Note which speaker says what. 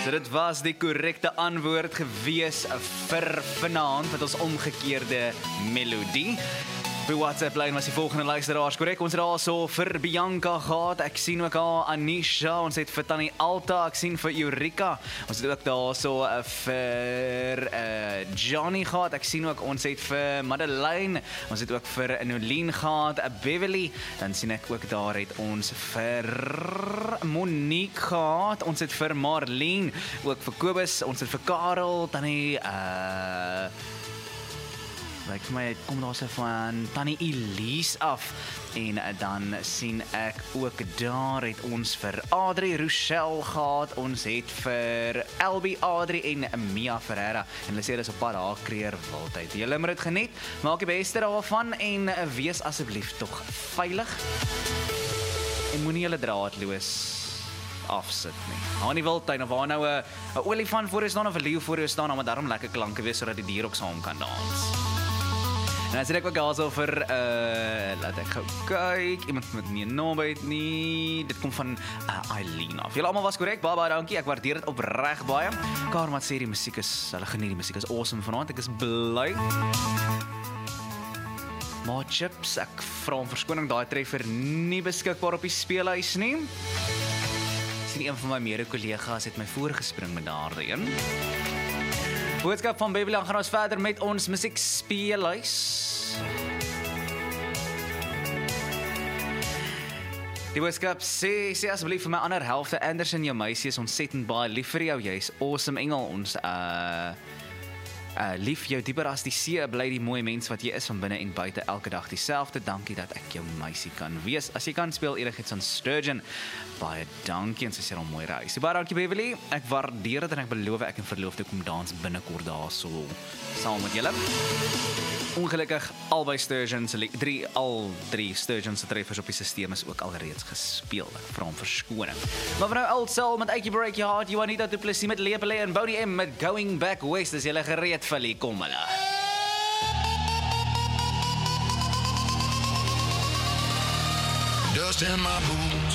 Speaker 1: So dit was die korrekte antwoord gewees vir vanaand met ons omgekeerde melodie. By WhatsApp lyn was die volgende luisteraars korrek. Ons het daar so vir Bianca gehad. Ek sien ook al Anisha, ons het vir Tannie Alta, ek sien vir Eureka. Ons het ook daar so vir Johnny gehad. Ek sien ook ons het vir Madeleine, ons het ook vir Nolien gehad, Beverly. Dan sien ek ook daar het ons vir Monique gehad. Ons het vir Marlene, ook vir Kobus, ons het vir Karel, Tannie lyk vir my, kom daar so van Tannie Elise af. En dan sien ek ook daar het ons vir Adrie Rochelle gehad. Ons het vir Elby Adrie en Mia Ferreira. En hulle sê dis op pad daar kreer wildheid. Julle moet dit geniet, maak die beste daarvan en wees asseblief tog veilig. En moenie julle draadloos afsit nie. Hou in die wildtuin of waar nou 'n olifant voor jou staan of 'n leeu voor jou staan, maar daarom lekker klanke wees sodat die dier ook saam kan dans. En dan sê ek ook also vir, laat ek gou kyk, iemand met nie 'n naam uit nie, dit kom van Eileen af. Julle almal was korrek, baie dankie, ek waardeer dit opreg baie. Karmat sê die musiek is, hulle geniet die musiek, is awesome vanaand, ek is bly. Maar chips, ek vra om verskoning, daai treffer nie beskikbaar op die speelhuis nie. Ek sien een van my mede-kollegas het my voorgespring met daardie een. Boodskap van Beverly, gaan ons verder met ons musiekspeelhuis. Die boodskap sê asseblief vir my ander helfte, Anderson, jou meisie is ontsettend baie lief vir jou, jy is awesome engel, ons lief jou dieper as die see, bly die mooie mens wat jy is van binne en buite elke dag dieselfde. Dankie dat ek jou meisie kan wees. As jy kan speel enigiets aan Sturgeon. Baie dankie en sy sê al mooi reis. Baie dankie Beverly. Ek waardeer dit en ek beloof ek en verloofde kom dans binnekort daar so saam met julle. Ongelukkig albei Sturgeon se al drie Sturgeon se treffers op die stelsel is ook alreeds gespeel. Ek vra om verskoning. Maar vir nou Old Soul met Aikie Break Your Heart, Juanita Du Plessis met Lepele en Bodie M met Going Back West. Is julle gereed vir die kom hulle?
Speaker 2: Dust in my boots,